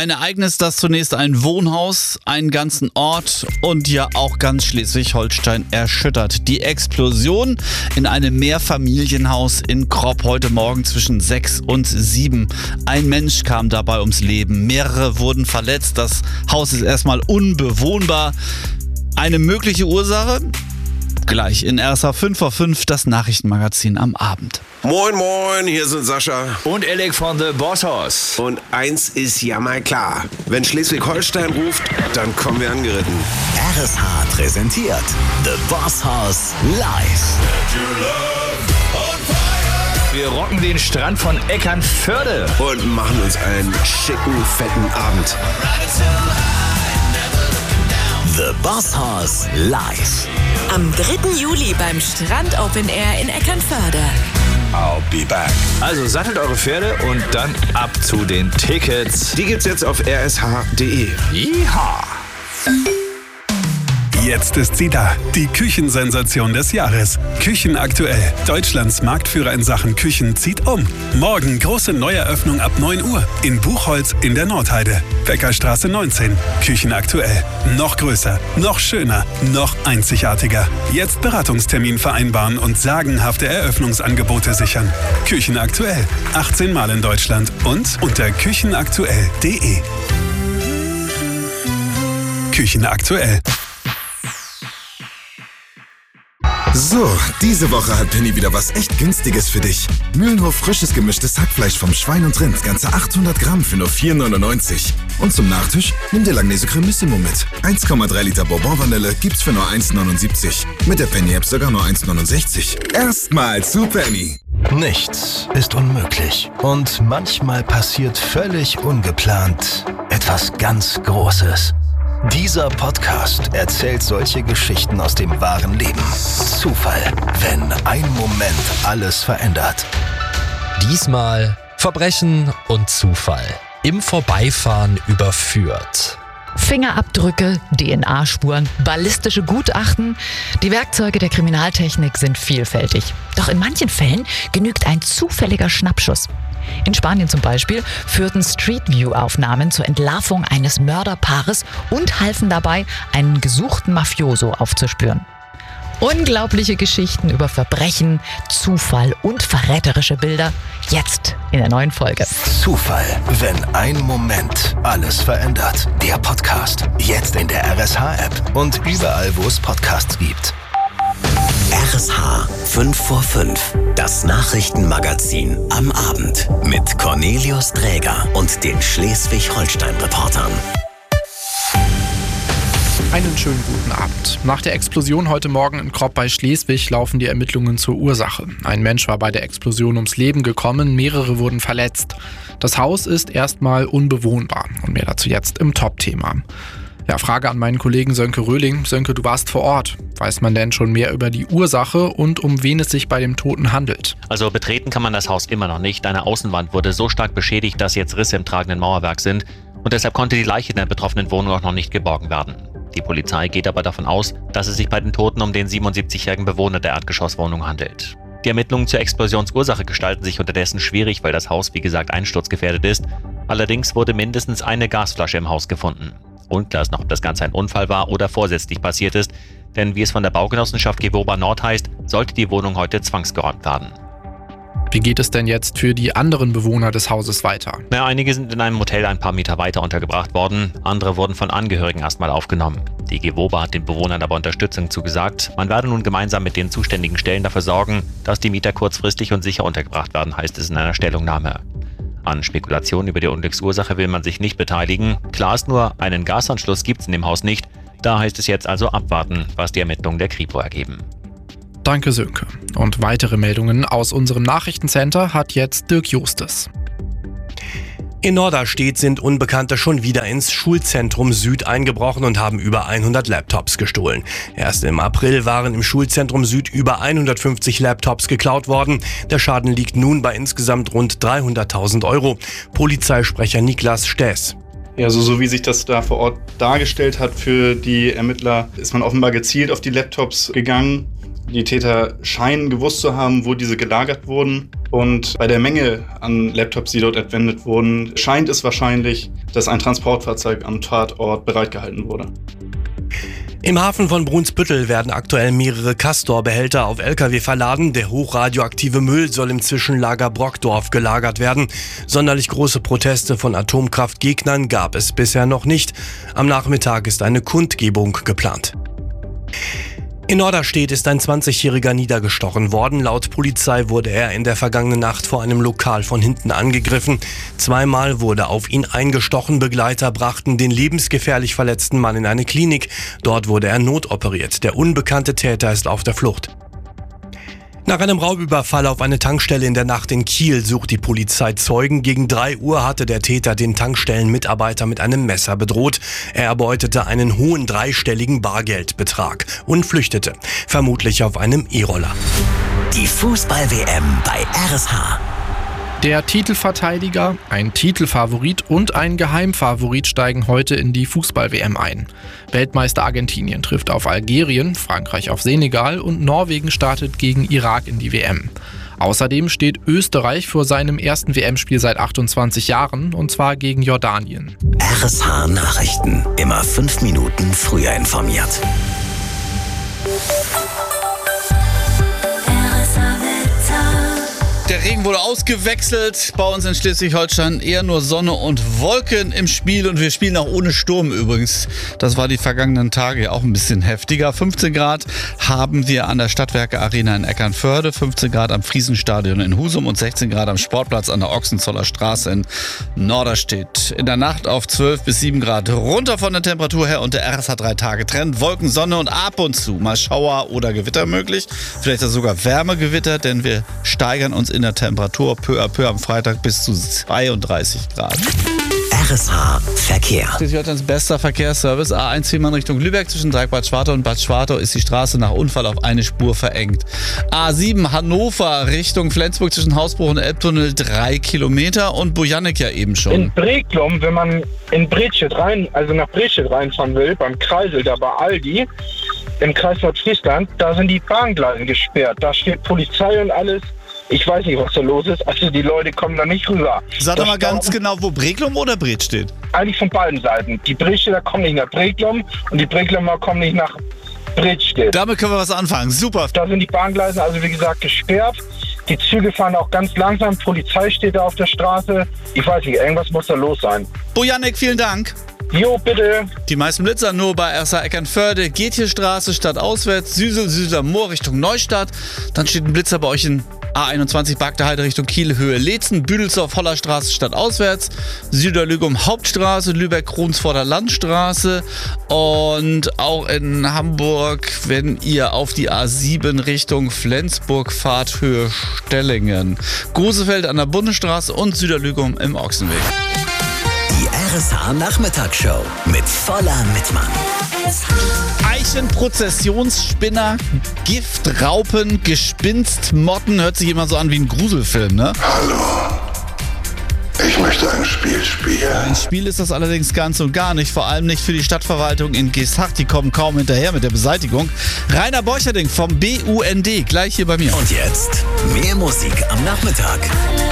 Ein Ereignis, das zunächst ein Wohnhaus, einen ganzen Ort und ja auch ganz Schleswig-Holstein erschüttert. Die Explosion in einem Mehrfamilienhaus in Kropp heute Morgen zwischen 6 und 7. Ein Mensch kam dabei ums Leben, mehrere wurden verletzt. Das Haus ist erstmal unbewohnbar. Eine mögliche Ursache? Gleich in RSH 5 vor 5, das Nachrichtenmagazin am Abend. Moin moin, hier sind Sascha und Elik von The Boss House. Und eins ist ja mal klar, wenn Schleswig-Holstein ruft, dann kommen wir angeritten. RSH präsentiert The Boss House live. Wir rocken den Strand von Eckernförde Und machen uns einen schicken, fetten Abend. The Boss House live. Am 3. Juli beim Strand Open Air in Eckernförde. I'll be back. Also sattelt eure Pferde und dann ab zu den Tickets. Die gibt's jetzt auf rsh.de. Yeehaw! Jetzt ist sie da, die Küchensensation des Jahres. Küchenaktuell. Deutschlands Marktführer in Sachen Küchen zieht um. Morgen große Neueröffnung ab 9 Uhr in Buchholz in der Nordheide. Bäckerstraße 19. Küchenaktuell. Noch größer, noch schöner, noch einzigartiger. Jetzt Beratungstermin vereinbaren und sagenhafte Eröffnungsangebote sichern. Küchenaktuell. 18 Mal in Deutschland und unter küchenaktuell.de. Küchenaktuell. So, diese Woche hat Penny wieder was echt Günstiges für dich. Mühlenhof frisches gemischtes Hackfleisch vom Schwein und Rind, ganze 800 Gramm für nur 4,99. Und zum Nachtisch nimm dir Langnese Cremissimo mit. 1,3 Liter Bourbon-Vanille gibt's für nur 1,79. Mit der Penny-App sogar nur 1,69. Erstmal zu Penny. Nichts ist unmöglich. Und manchmal passiert völlig ungeplant etwas ganz Großes. Dieser Podcast erzählt solche Geschichten aus dem wahren Leben. Zufall, wenn ein Moment alles verändert. Diesmal Verbrechen und Zufall. Im Vorbeifahren überführt. Fingerabdrücke, DNA-Spuren, ballistische Gutachten. Die Werkzeuge der Kriminaltechnik sind vielfältig. Doch in manchen Fällen genügt ein zufälliger Schnappschuss. In Spanien zum Beispiel führten Street View-Aufnahmen zur Entlarvung eines Mörderpaares und halfen dabei, einen gesuchten Mafioso aufzuspüren. Unglaubliche Geschichten über Verbrechen, Zufall und verräterische Bilder, jetzt in der neuen Folge. Zufall, wenn ein Moment alles verändert. Der Podcast, jetzt in der RSH-App und überall, wo es Podcasts gibt. RSH 5 vor 5, das Nachrichtenmagazin am Abend mit Cornelius Dräger und den Schleswig-Holstein-Reportern. Einen schönen guten Abend. Nach der Explosion heute Morgen in Kropp bei Schleswig laufen die Ermittlungen zur Ursache. Ein Mensch war bei der Explosion ums Leben gekommen, mehrere wurden verletzt. Das Haus ist erstmal unbewohnbar und mehr dazu jetzt im Top-Thema. Ja, Frage an meinen Kollegen Sönke Röhling. Sönke, du warst vor Ort. Weiß man denn schon mehr über die Ursache und um wen es sich bei dem Toten handelt? Also betreten kann man das Haus immer noch nicht. Eine Außenwand wurde so stark beschädigt, dass jetzt Risse im tragenden Mauerwerk sind. Und deshalb konnte die Leiche in der betroffenen Wohnung auch noch nicht geborgen werden. Die Polizei geht aber davon aus, dass es sich bei den Toten um den 77-jährigen Bewohner der Erdgeschosswohnung handelt. Die Ermittlungen zur Explosionsursache gestalten sich unterdessen schwierig, weil das Haus wie gesagt einsturzgefährdet ist. Allerdings wurde mindestens eine Gasflasche im Haus gefunden. Unklar ist noch, ob das Ganze ein Unfall war oder vorsätzlich passiert ist, denn wie es von der Baugenossenschaft Gewoba Nord heißt, sollte die Wohnung heute zwangsgeräumt werden. Wie geht es denn jetzt für die anderen Bewohner des Hauses weiter? Einige sind in einem Hotel ein paar Meter weiter untergebracht worden, andere wurden von Angehörigen erstmal aufgenommen. Die Gewoba hat den Bewohnern aber Unterstützung zugesagt. Man werde nun gemeinsam mit den zuständigen Stellen dafür sorgen, dass die Mieter kurzfristig und sicher untergebracht werden, heißt es in einer Stellungnahme. An Spekulationen über die Unglücksursache will man sich nicht beteiligen. Klar ist nur, einen Gasanschluss gibt es in dem Haus nicht. Da heißt es jetzt also abwarten, was die Ermittlungen der Kripo ergeben. Danke, Sönke. Und weitere Meldungen aus unserem Nachrichtencenter hat jetzt Dirk Justes. In Norderstedt sind Unbekannte schon wieder ins Schulzentrum Süd eingebrochen und haben über 100 Laptops gestohlen. Erst im April waren im Schulzentrum Süd über 150 Laptops geklaut worden. Der Schaden liegt nun bei insgesamt rund 300.000 Euro. Polizeisprecher Niklas Stäß. Ja, so wie sich das da vor Ort dargestellt hat für die Ermittler, ist man offenbar gezielt auf die Laptops gegangen. Die Täter scheinen gewusst zu haben, wo diese gelagert wurden. Und bei der Menge an Laptops, die dort entwendet wurden, scheint es wahrscheinlich, dass ein Transportfahrzeug am Tatort bereitgehalten wurde. Im Hafen von Brunsbüttel werden aktuell mehrere Castor-Behälter auf Lkw verladen. Der hochradioaktive Müll soll im Zwischenlager Brockdorf gelagert werden. Sonderlich große Proteste von Atomkraftgegnern gab es bisher noch nicht. Am Nachmittag ist eine Kundgebung geplant. In Norderstedt ist ein 20-Jähriger niedergestochen worden. Laut Polizei wurde er in der vergangenen Nacht vor einem Lokal von hinten angegriffen. Zweimal wurde auf ihn eingestochen. Begleiter brachten den lebensgefährlich verletzten Mann in eine Klinik. Dort wurde er notoperiert. Der unbekannte Täter ist auf der Flucht. Nach einem Raubüberfall auf eine Tankstelle in der Nacht in Kiel sucht die Polizei Zeugen. Gegen 3 Uhr hatte der Täter den Tankstellenmitarbeiter mit einem Messer bedroht. Er erbeutete einen hohen dreistelligen Bargeldbetrag und flüchtete, vermutlich auf einem E-Roller. Die Fußball-WM bei RSH. Der Titelverteidiger, ein Titelfavorit und ein Geheimfavorit steigen heute in die Fußball-WM ein. Weltmeister Argentinien trifft auf Algerien, Frankreich auf Senegal und Norwegen startet gegen Irak in die WM. Außerdem steht Österreich vor seinem ersten WM-Spiel seit 28 Jahren, und zwar gegen Jordanien. RSH Nachrichten, immer 5 Minuten früher informiert. Der Regen wurde ausgewechselt. Bei uns in Schleswig-Holstein eher nur Sonne und Wolken im Spiel. Und wir spielen auch ohne Sturm übrigens. Das war die vergangenen Tage auch ein bisschen heftiger. 15 Grad haben wir an der Stadtwerke Arena in Eckernförde, 15 Grad am Friesenstadion in Husum und 16 Grad am Sportplatz an der Ochsenzoller Straße in Norderstedt. In der Nacht auf 12 bis 7 Grad runter von der Temperatur her und der RSH 3 Tage Trend. Wolken, Sonne und ab und zu mal Schauer oder Gewitter möglich. Vielleicht sogar Wärmegewitter, denn wir steigern uns in der Temperatur peu à peu am Freitag bis zu 32 Grad. RSH Verkehr. Schleswig-Holsteins bester Verkehrsservice. A1 Fehmarn Richtung Lübeck zwischen Dreieck-Bad Schwartau und Bad Schwartau ist die Straße nach Unfall auf eine Spur verengt. A7 Hannover Richtung Flensburg zwischen Hausbruch und Elbtunnel 3 Kilometer und Bojanek ja eben schon. In Breklum, wenn man in Bredstedt rein, also nach Bredstedt reinfahren will, beim Kreisel, da bei Aldi, im Kreis Nordfriesland, da sind die Bahngleise gesperrt. Da steht Polizei und alles. Ich weiß nicht, was da los ist. Also die Leute kommen da nicht rüber. Sag doch mal ganz genau, wo Breklum oder Bred steht? Eigentlich von beiden Seiten. Die Bredstedter kommen nicht nach Breklum und die Breklumer kommen nicht nach Bredstedt. Damit können wir was anfangen. Super. Da sind die Bahngleise also wie gesagt gesperrt. Die Züge fahren auch ganz langsam. Polizei steht da auf der Straße. Ich weiß nicht, irgendwas muss da los sein. Bojanek, vielen Dank. Jo, bitte. Die meisten Blitzer nur bei RSH Eckernförde, Gethierstraße stadtauswärts, Süßel Moor Richtung Neustadt. Dann steht ein Blitzer bei euch in A21 Bagdeheide Richtung Kiel, Höhe Leetzen, Büdelsdorf Hollerstraße stadtauswärts, Süderlügum Hauptstraße, Lübeck-Kronsvorder Landstraße und auch in Hamburg, wenn ihr auf die A7 Richtung Flensburg fahrt, Höhe Stellingen, Gosefeld an der Bundesstraße und Süderlügum im Ochsenweg. Die RSH Nachmittagsshow mit voller Mitmann. Eichenprozessionsspinner, Giftraupen, Gespinst, Motten. Hört sich immer so an wie ein Gruselfilm, ne? Hallo. Ich möchte ein Spiel spielen. Ein Spiel ist das allerdings ganz und gar nicht. Vor allem nicht für die Stadtverwaltung in Geesthacht. Die kommen kaum hinterher mit der Beseitigung. Rainer Borcherding vom BUND, gleich hier bei mir. Und jetzt mehr Musik am Nachmittag.